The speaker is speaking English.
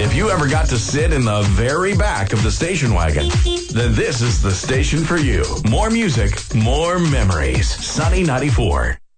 If you ever got to sit in the very back of the station wagon, then this is the station for you. More music, more memories. Sunny 94.